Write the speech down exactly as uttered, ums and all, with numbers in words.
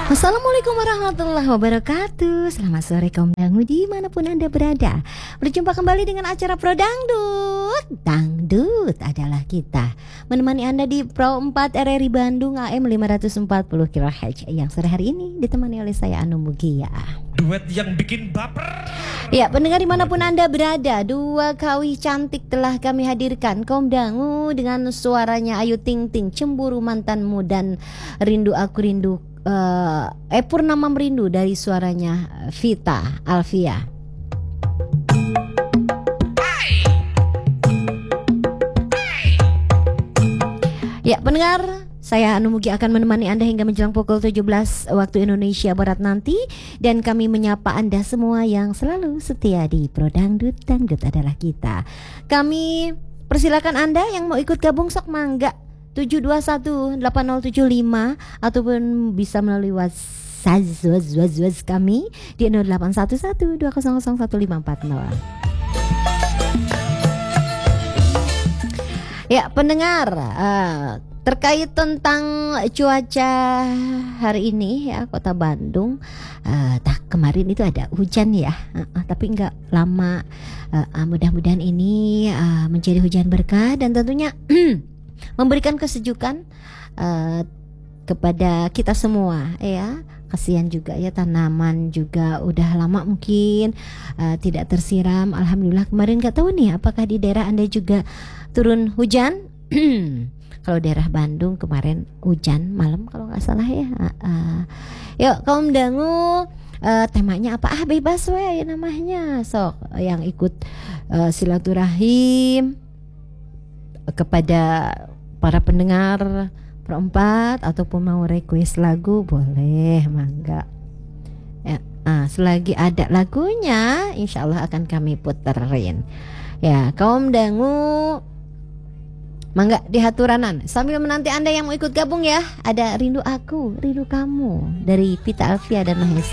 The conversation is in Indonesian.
Assalamualaikum warahmatullahi wabarakatuh. Selamat sore kaum dangu dimanapun Anda berada. Berjumpa kembali dengan acara Pro Dangdut. Dangdut adalah kita. Menemani Anda di Pro empat R R I Bandung A M lima ratus empat puluh kilohertz. Yang sore hari ini ditemani oleh saya Anu Mugia. Duet yang bikin baper. Ya, pendengar dimanapun Anda berada, dua kawih cantik telah kami hadirkan. Kaum dangu dengan suaranya Ayu Ting Ting, Cemburu Mantanmu, dan Rindu Aku Rindu Uh, eh Purnama Merindu dari suaranya Vita Alvia. Ya pendengar, saya Anu Mugi akan menemani Anda hingga menjelang pukul tujuh belas waktu Indonesia Barat nanti. Dan kami menyapa Anda semua yang selalu setia di Pro Dangdut. Dangdut adalah kita. Kami persilakan Anda yang mau ikut gabung sok mangga tujuh dua satu delapan nol tujuh lima ataupun bisa melalui WhatsApp kami di nol delapan satu satu dua nol nol satu lima empat nol. Ya pendengar, uh, terkait tentang cuaca hari ini ya Kota Bandung, uh, tak kemarin itu ada hujan ya, uh, uh, tapi nggak lama. Uh, uh, mudah-mudahan ini uh, menjadi hujan berkah dan tentunya memberikan kesejukan uh, kepada kita semua ya. Kasihan juga ya, tanaman juga udah lama mungkin uh, tidak tersiram. Alhamdulillah kemarin gak tahu nih apakah di daerah Anda juga turun hujan. Kalau daerah Bandung kemarin hujan malam kalau nggak salah ya. uh, uh. Yuk kaum dangu, uh, temanya apa? Ah bebas we ya namanya. Sok yang ikut uh, silaturahim kepada para pendengar Pro empat ataupun mau request lagu boleh, mangga ya. Nah, selagi ada lagunya insya Allah akan kami puterin ya. Kaum dangu mangga dihaturanan sambil menanti Anda yang mau ikut gabung ya. Ada Rindu Aku Rindu Kamu dari Vita Alvia dan Mahesa.